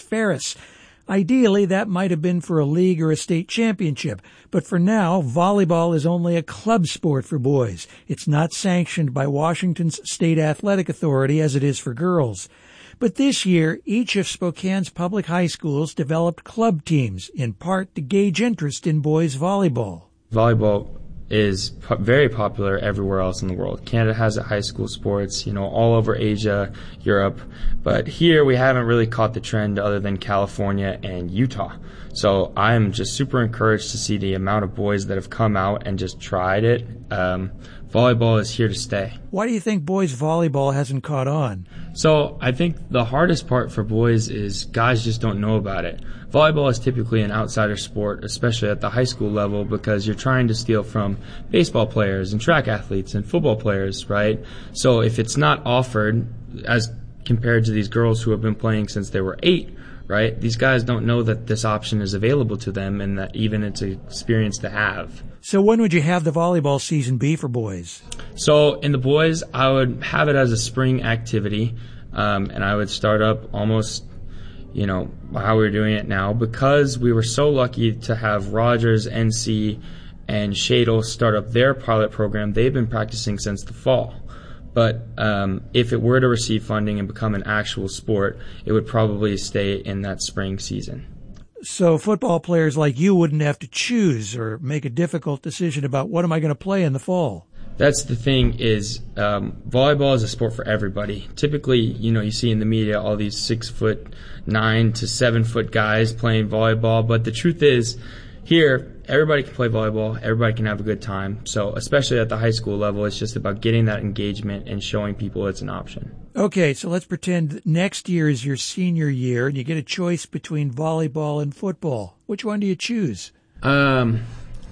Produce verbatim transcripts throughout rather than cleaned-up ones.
Ferris. Ideally, that might have been for a league or a state championship, but for now, volleyball is only a club sport for boys. It's not sanctioned by Washington's state athletic authority as it is for girls. But this year, each of Spokane's public high schools developed club teams, in part to gauge interest in boys volleyball. Volleyball is po- very popular everywhere else in the world. Canada has it high school sports, you know, all over Asia, Europe. But here we haven't really caught the trend other than California and Utah. So I'm just super encouraged to see the amount of boys that have come out and just tried it. Um, volleyball is here to stay. Why do you think boys volleyball hasn't caught on? So I think the hardest part for boys is guys just don't know about it. Volleyball is typically an outsider sport, especially at the high school level, because you're trying to steal from baseball players and track athletes and football players, right? So if it's not offered as compared to these girls who have been playing since they were eight, right? These guys don't know that this option is available to them and that even it's an experience to have. So when would you have the volleyball season be for boys? So in the boys, I would have it as a spring activity, um, and I would start up almost, you know, how we're doing it now, because we were so lucky to have Rogers, N C, and Shadle start up their pilot program. They've been practicing since the fall. But um, if it were to receive funding and become an actual sport, it would probably stay in that spring season. So football players like you wouldn't have to choose or make a difficult decision about what am I going to play in the fall? That's the thing is um, volleyball is a sport for everybody. Typically, you know, you see in the media all these six foot nine to seven foot guys playing volleyball. But the truth is, here, everybody can play volleyball. Everybody can have a good time. So especially at the high school level, it's just about getting that engagement and showing people it's an option. Okay, so let's pretend that next year is your senior year and you get a choice between volleyball and football. Which one do you choose? Um,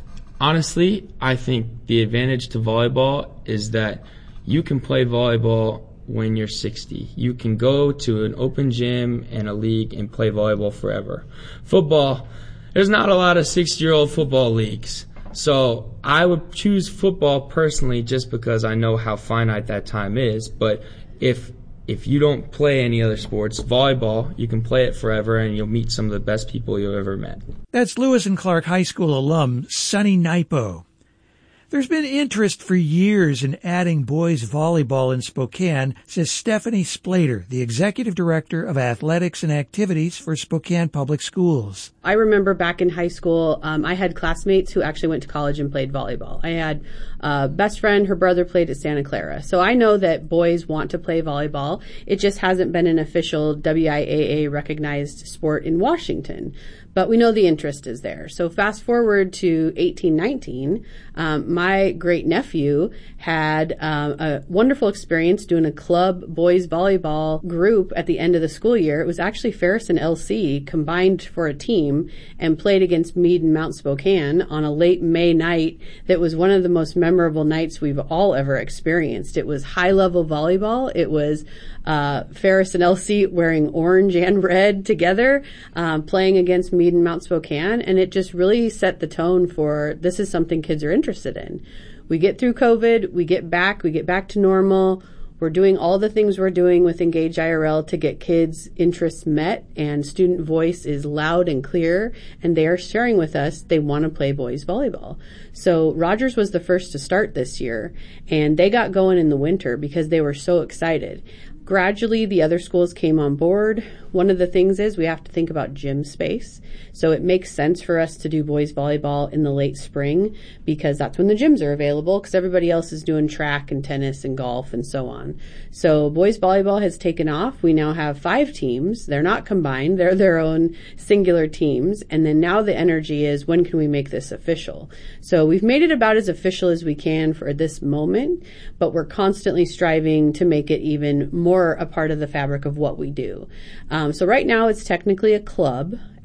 honestly, I think the advantage to volleyball is that you can play volleyball when you're sixty. You can go to an open gym and a league and play volleyball forever. Football, there's not a lot of sixty-year-old football leagues. So I would choose football personally just because I know how finite that time is. But if if you don't play any other sports, volleyball, you can play it forever and you'll meet some of the best people you've ever met. That's Lewis and Clark High School alum Sonny Naipo. There's been interest for years in adding boys volleyball in Spokane, says Stephanie Splater, the executive director of athletics and activities for Spokane Public Schools. I remember back in high school, um, I had classmates who actually went to college and played volleyball. I had a best friend, her brother played at Santa Clara. So I know that boys want to play volleyball. It just hasn't been an official W I A A recognized sport in Washington. But we know the interest is there. So fast forward to eighteen nineteen, um, my great nephew had um, a wonderful experience doing a club boys volleyball group at the end of the school year. It was actually Ferris and L C combined for a team and played against Meade and Mount Spokane on a late May night that was one of the most memorable nights we've all ever experienced. It was high-level volleyball. It was uh, Ferris and L C wearing orange and red together, um, playing against Meade and Mount Spokane, and it just really set the tone for this is something kids are interested in. We get through COVID, we get back, we get back to normal. We're doing all the things we're doing with Engage I R L to get kids' interests met, and student voice is loud and clear, and they are sharing with us they want to play boys volleyball. So Rogers was the first to start this year, and they got going in the winter because they were so excited. Gradually, the other schools came on board. One of the things is we have to think about gym space. So it makes sense for us to do boys volleyball in the late spring because that's when the gyms are available because everybody else is doing track and tennis and golf and so on. So boys volleyball has taken off. We now have five teams. They're not combined. They're their own singular teams. And then now the energy is when can we make this official? So we've made it about as official as we can for this moment, but we're constantly striving to make it even more a part of the fabric of what we do. Um, so right now it's technically a club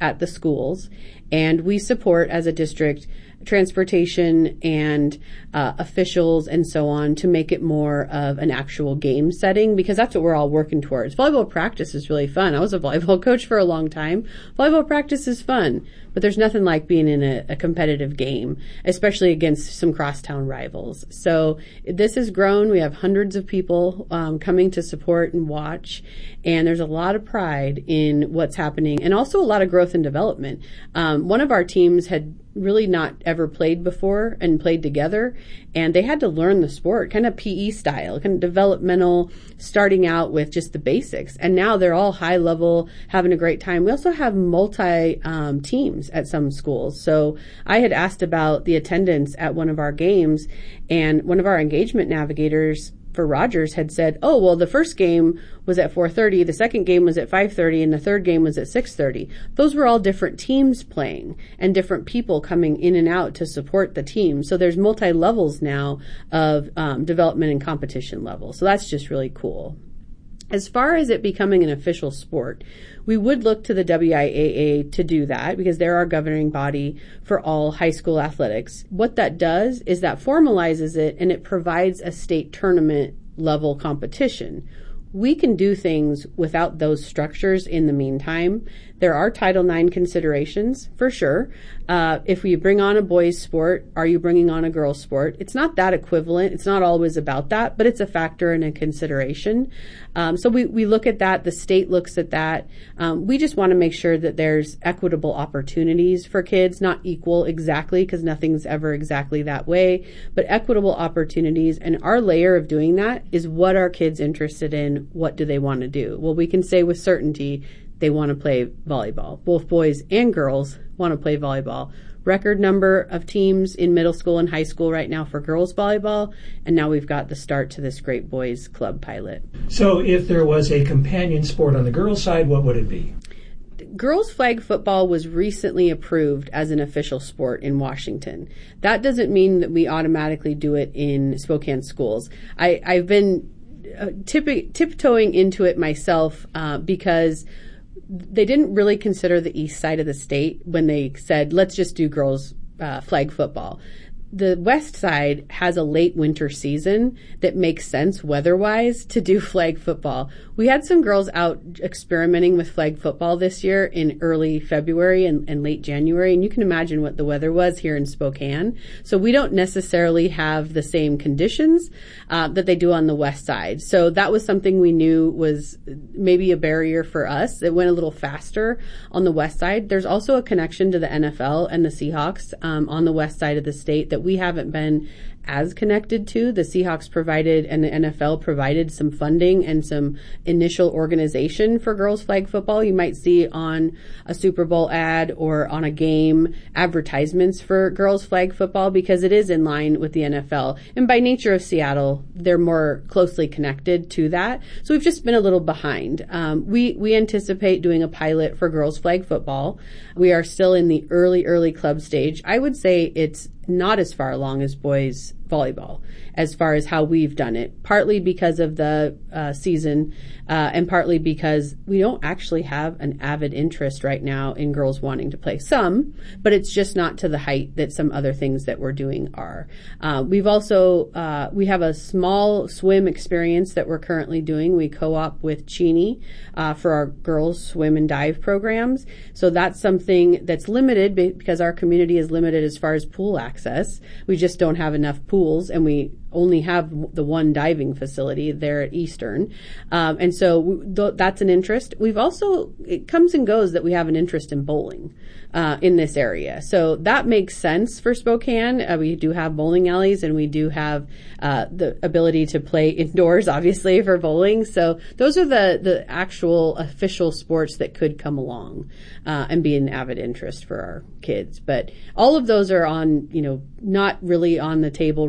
at the schools, and we support as a district transportation and uh, officials and so on to make it more of an actual game setting, because that's what we're all working towards. Volleyball practice is really fun. I was a volleyball coach for a long time. Volleyball practice is fun, but there's nothing like being in a, a competitive game, especially against some crosstown rivals. So this has grown. We have hundreds of people um, coming to support and watch, and there's a lot of pride in what's happening, and also a lot of growth and development. Um, one of our teams had really not ever played before and played together, and they had to learn the sport kind of P E style, kind of developmental, starting out with just the basics, and now they're all high level, having a great time. We also have multi um, teams at some schools. So I had asked about the attendance at one of our games, and one of our engagement navigators for Rogers had said, oh, well, the first game was at four thirty, the second game was at five thirty, and the third game was at six thirty. Those were all different teams playing and different people coming in and out to support the team. So there's multi-levels now of um, development and competition level. So that's just really cool. As far as it becoming an official sport, we would look to the W I A A to do that, because they're our governing body for all high school athletics. What that does is that formalizes it, and it provides a state tournament level competition. We can do things without those structures in the meantime. There are Title nine considerations, for sure. Uh, if we bring on a boys' sport, are you bringing on a girls' sport? It's not that equivalent. It's not always about that, but it's a factor and a consideration. Um, so we, we look at that. The state looks at that. Um, we just want to make sure that there's equitable opportunities for kids, not equal exactly, because nothing's ever exactly that way, but equitable opportunities. And our layer of doing that is what are kids interested in? What do they want to do? Well, we can say with certainty they want to play volleyball. Both boys and girls want to play volleyball. Record number of teams in middle school and high school right now for girls volleyball, and now we've got the start to this great boys club pilot. So if there was a companion sport on the girls' side, what would it be? Girls flag football was recently approved as an official sport in Washington. That doesn't mean that we automatically do it in Spokane schools. I, I've been uh, tip- tiptoeing into it myself uh, because they didn't really consider the east side of the state when they said, let's just do girls uh, flag football. The west side has a late winter season that makes sense weather-wise to do flag football. We had some girls out experimenting with flag football this year in early February and, and late January, and you can imagine what the weather was here in Spokane. So we don't necessarily have the same conditions uh, that they do on the west side. So that was something we knew was maybe a barrier for us. It went a little faster on the west side. There's also a connection to the N F L and the Seahawks um, on the west side of the state that we haven't been as connected to. The Seahawks provided and the N F L provided some funding and some initial organization for girls flag football. You might see on a Super Bowl ad or on a game advertisements for girls flag football, because it is in line with the N F L. And by nature of Seattle, they're more closely connected to that. So we've just been a little behind. Um, we, we anticipate doing a pilot for girls flag football. We are still in the early, early club stage. I would say it's not as far along as boys volleyball as far as how we've done it, partly because of the uh, season uh, and partly because we don't actually have an avid interest right now in girls wanting to play. Some, but it's just not to the height that some other things that we're doing are. Uh, we've also, uh, we have a small swim experience that we're currently doing. We co-op with Cheney uh, for our girls swim and dive programs. So that's something that's limited because our community is limited as far as pool access. We just don't have enough pools, and we only have the one diving facility there at Eastern. Um, and so we, th- that's an interest. We've also, it comes and goes that we have an interest in bowling uh, in this area. So that makes sense for Spokane. Uh, we do have bowling alleys, and we do have uh, the ability to play indoors, obviously, for bowling. So those are the, the actual official sports that could come along uh, and be an avid interest for our kids. But all of those are on, you know, not really on the table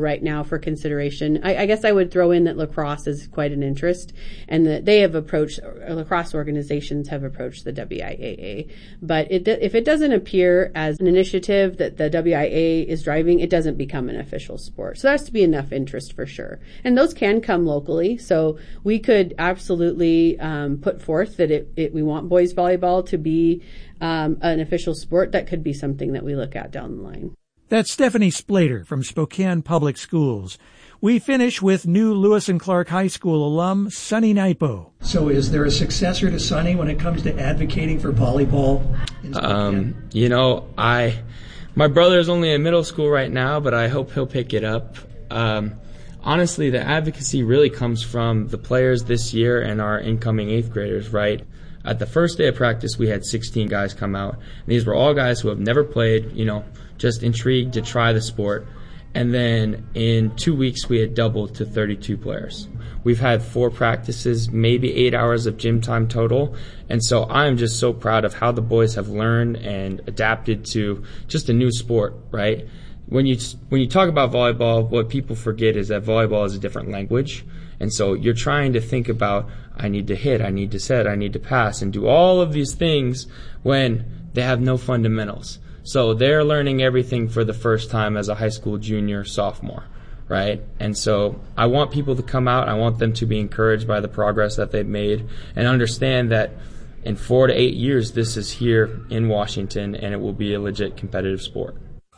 right now for consideration. I, I guess I would throw in that lacrosse is quite an interest, and that they have approached, lacrosse organizations have approached the W I A A. But it, if it doesn't appear as an initiative that the W I A A is driving, it doesn't become an official sport. So there has to be enough interest for sure. And those can come locally. So we could absolutely um, put forth that it, it, we want boys volleyball to be um, an official sport. That could be something that we look at down the line. That's Stephanie Splater from Spokane Public Schools. We finish with new Lewis and Clark High School alum, Sonny Naipo. So is there a successor to Sonny when it comes to advocating for volleyball in Spokane? Um, you know, I, my brother is only in middle school right now, but I hope he'll pick it up. Um, honestly, the advocacy really comes from the players this year and our incoming eighth graders, right? At the first day of practice, we had sixteen guys come out. And these were all guys who have never played, you know, just intrigued to try the sport. And then in two weeks, we had doubled to thirty-two players. We've had four practices, maybe eight hours of gym time total. And so I'm just so proud of how the boys have learned and adapted to just a new sport, right? When you when you talk about volleyball, what people forget is that volleyball is a different language. And so you're trying to think about, I need to hit, I need to set, I need to pass, and do all of these things when they have no fundamentals. So they're learning everything for the first time as a high school junior, sophomore, right? And so I want people to come out. I want them to be encouraged by the progress that they've made and understand that in four to eight years, this is here in Washington, and it will be a legit competitive sport.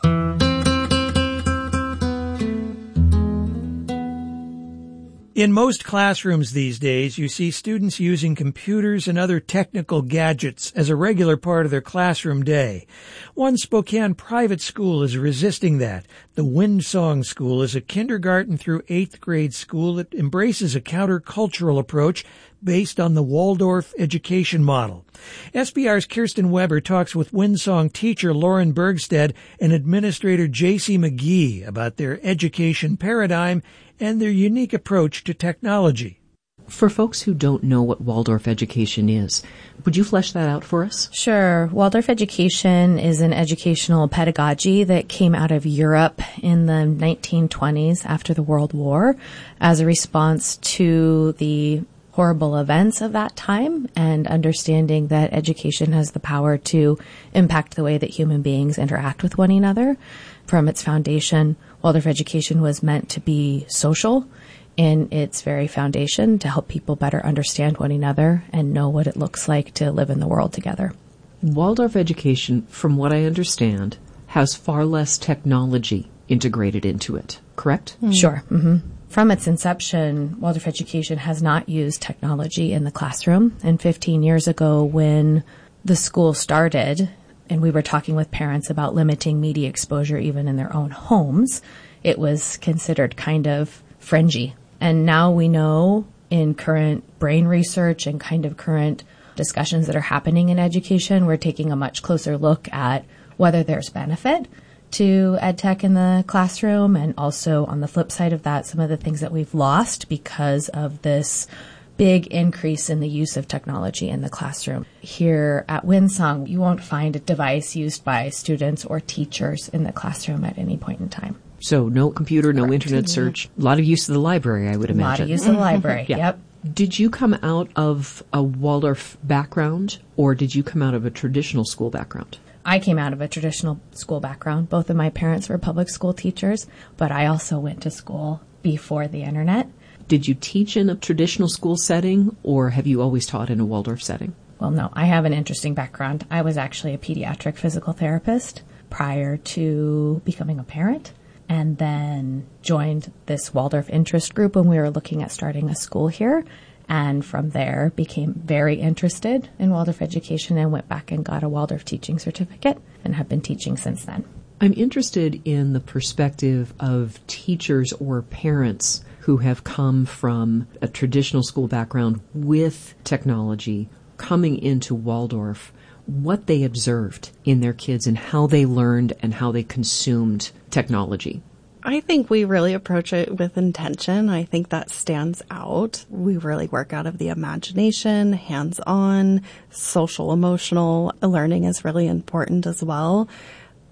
In most classrooms these days, you see students using computers and other technical gadgets as a regular part of their classroom day. One Spokane private school is resisting that. The Windsong School is a kindergarten through eighth grade school that embraces a countercultural approach based on the Waldorf education model. S B R's Kirsten Weber talks with Windsong teacher Lauren Bergstead and administrator J C McGee about their education paradigm and their unique approach to technology. For folks who don't know what Waldorf education is, would you flesh that out for us? Sure. Waldorf education is an educational pedagogy that came out of Europe in the nineteen twenties after the World War as a response to the horrible events of that time and understanding that education has the power to impact the way that human beings interact with one another. From its foundation, Waldorf education was meant to be social in its very foundation to help people better understand one another and know what it looks like to live in the world together. Waldorf education, from what I understand, has far less technology integrated into it, correct? Mm. Sure. Mm-hmm. From its inception, Waldorf education has not used technology in the classroom. And fifteen years ago, when the school started, and we were talking with parents about limiting media exposure even in their own homes, it was considered kind of fringy. And now we know in current brain research and kind of current discussions that are happening in education, we're taking a much closer look at whether there's benefit to ed tech in the classroom, and also on the flip side of that, some of the things that we've lost because of this big increase in the use of technology in the classroom. Here at Windsong, you won't find a device used by students or teachers in the classroom at any point in time. So no computer, no Correct. internet search, a lot of use of the library, I would A imagine. lot of use of the library, Yeah. yep. Did you come out of a Waldorf background, or did you come out of a traditional school background? I came out of a traditional school background. Both of my parents were public school teachers, but I also went to school before the internet. Did you teach in a traditional school setting, or have you always taught in a Waldorf setting? Well, no, I have an interesting background. I was actually a pediatric physical therapist prior to becoming a parent, and then joined this Waldorf interest group when we were looking at starting a school here. And from there became very interested in Waldorf education and went back and got a Waldorf teaching certificate and have been teaching since then. I'm interested in the perspective of teachers or parents who have come from a traditional school background with technology, coming into Waldorf, what they observed in their kids and how they learned and how they consumed technology. I think we really approach it with intention. I think that stands out. We really work out of the imagination, hands-on, social, emotional. Learning is really important as well.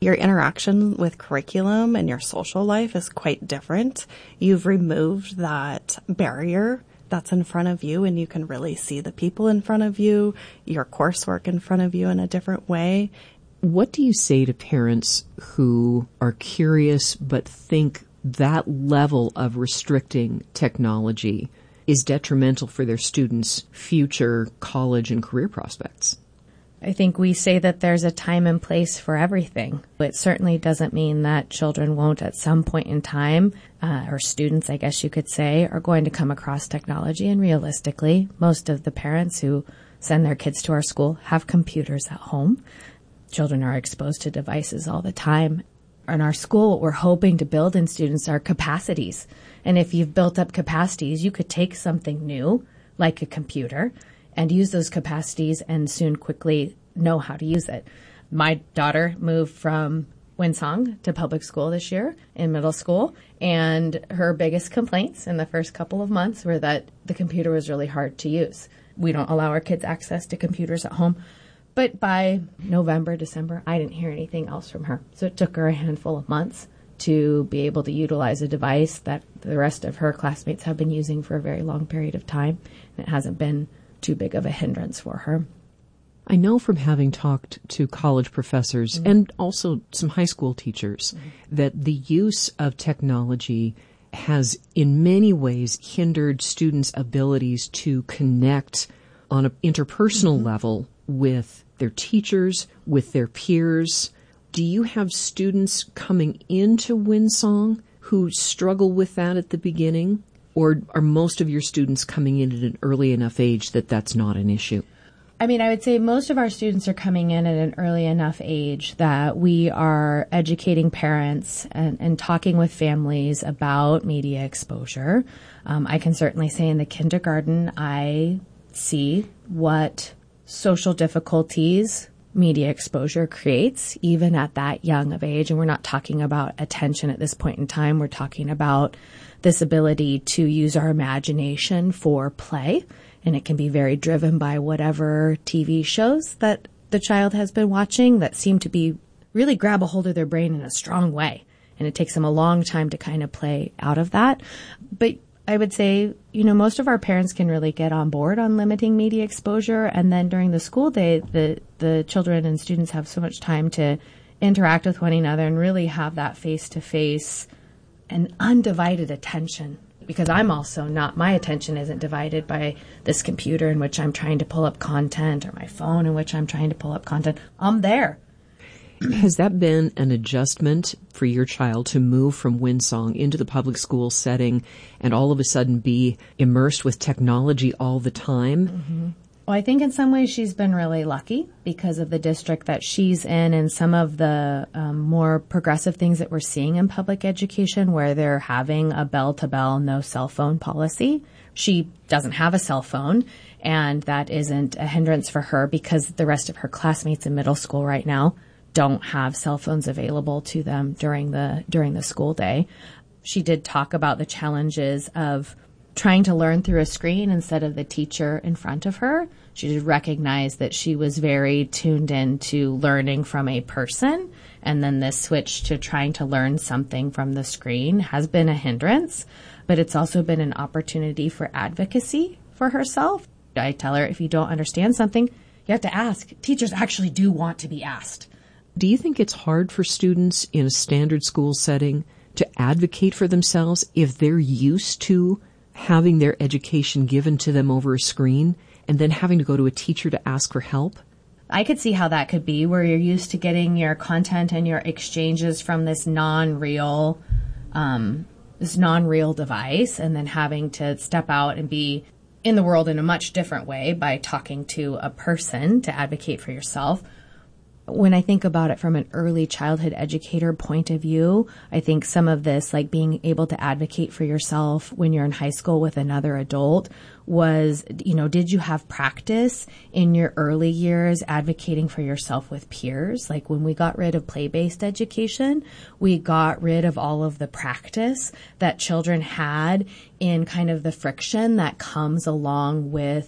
Your interaction with curriculum and your social life is quite different. You've removed that barrier that's in front of you, and you can really see the people in front of you, your coursework in front of you in a different way. What do you say to parents who are curious but think that level of restricting technology is detrimental for their students' future college and career prospects? I think we say that there's a time and place for everything. It certainly doesn't mean that children won't at some point in time, uh, or students, I guess you could say, are going to come across technology. And realistically, most of the parents who send their kids to our school have computers at home. Children are exposed to devices all the time. In our school, what we're hoping to build in students are capacities. And if you've built up capacities, you could take something new, like a computer, and use those capacities and soon quickly know how to use it. My daughter moved from Winsong to public school this year in middle school, and her biggest complaints in the first couple of months were that the computer was really hard to use. We don't allow our kids access to computers at home. But by November, December, I didn't hear anything else from her. So it took her a handful of months to be able to utilize a device that the rest of her classmates have been using for a very long period of time. And it hasn't been too big of a hindrance for her. I know from having talked to college professors mm-hmm. and also some high school teachers mm-hmm. that the use of technology has in many ways hindered students' abilities to connect on an interpersonal mm-hmm. level with their teachers, with their peers. Do you have students coming into Winsong who struggle with that at the beginning? Or are most of your students coming in at an early enough age that that's not an issue? I mean, I would say most of our students are coming in at an early enough age that we are educating parents and, and talking with families about media exposure. Um, I can certainly say in the kindergarten, I see what social difficulties media exposure creates, even at that young of age. And we're not talking about attention at this point in time. We're talking about this ability to use our imagination for play. And it can be very driven by whatever T V shows that the child has been watching that seem to be really grab a hold of their brain in a strong way. And it takes them a long time to kind of play out of that. But I would say, you know, most of our parents can really get on board on limiting media exposure. And then during the school day, the, the children and students have so much time to interact with one another and really have that face-to-face and undivided attention. Because I'm also not, my attention isn't divided by this computer in which I'm trying to pull up content or my phone in which I'm trying to pull up content. I'm there. Has that been an adjustment for your child to move from Winsong into the public school setting and all of a sudden be immersed with technology all the time? Mm-hmm. Well, I think in some ways she's been really lucky because of the district that she's in and some of the um, more progressive things that we're seeing in public education where they're having a bell-to-bell, no cell phone policy. She doesn't have a cell phone, and that isn't a hindrance for her because the rest of her classmates in middle school right now don't have cell phones available to them during the during the school day. She did talk about the challenges of trying to learn through a screen instead of the teacher in front of her. She did recognize that she was very tuned in to learning from a person, and then this switch to trying to learn something from the screen has been a hindrance, but it's also been an opportunity for advocacy for herself. I tell her, if you don't understand something, you have to ask. Teachers actually do want to be asked. Do you think it's hard for students in a standard school setting to advocate for themselves if they're used to having their education given to them over a screen and then having to go to a teacher to ask for help? I could see how that could be, where you're used to getting your content and your exchanges from this non-real, um, this non-real device, and then having to step out and be in the world in a much different way by talking to a person to advocate for yourself. When I think about it from an early childhood educator point of view, I think some of this, like being able to advocate for yourself when you're in high school with another adult was, you know, did you have practice in your early years advocating for yourself with peers? Like when we got rid of play-based education, we got rid of all of the practice that children had in kind of the friction that comes along with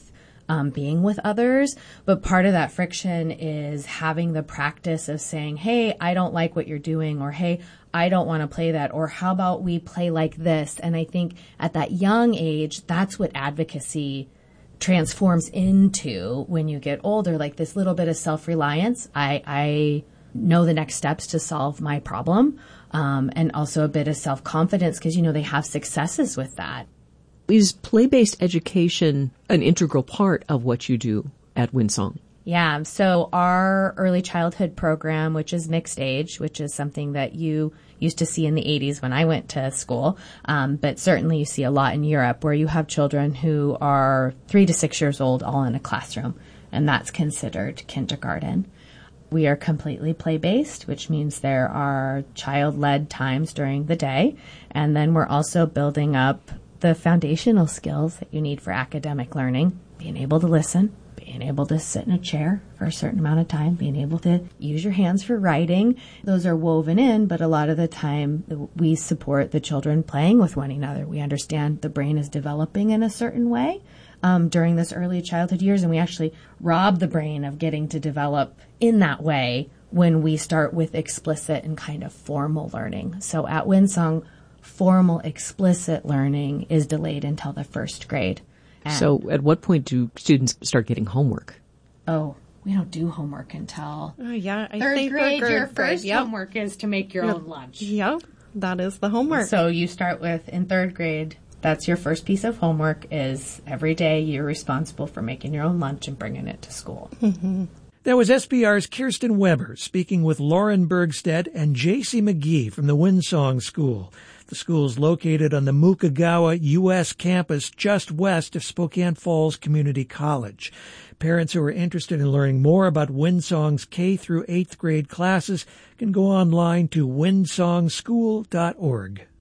um, being with others. But part of that friction is having the practice of saying, hey, I don't like what you're doing, or hey, I don't want to play that, or how about we play like this? And I think at that young age, that's what advocacy transforms into when you get older, like this little bit of self-reliance. I, I know the next steps to solve my problem, um, and also a bit of self-confidence because, you know, they have successes with that. Is play-based education an integral part of what you do at Winsong? Yeah. So our early childhood program, which is mixed age, which is something that you used to see in the eighties when I went to school. Um, but certainly you see a lot in Europe where you have children who are three to six years old all in a classroom, and that's considered kindergarten. We are completely play-based, which means there are child-led times during the day. And then we're also building up the foundational skills that you need for academic learning, being able to listen, being able to sit in a chair for a certain amount of time, being able to use your hands for writing. Those are woven in, but a lot of the time we support the children playing with one another. We understand the brain is developing in a certain way um, during this early childhood years, and we actually rob the brain of getting to develop in that way when we start with explicit and kind of formal learning. So at Winsong, formal explicit learning is delayed until the first grade. And so at what point do students start getting homework? Oh, we don't do homework until Uh, yeah, I third think grade. third Your grade, first yep. homework is to make your Yep. own lunch. Yep, that is the homework. So you start with, in third grade, that's your first piece of homework is every day you're responsible for making your own lunch and bringing it to school. Mm-hmm. That was S B R's Kirsten Weber speaking with Lauren Bergstedt and J C McGee from the Winsong School. The school is located on the Mukagawa U S campus just west of Spokane Falls Community College. Parents who are interested in learning more about Winsong's K through eighth grade classes can go online to winsong school dot org.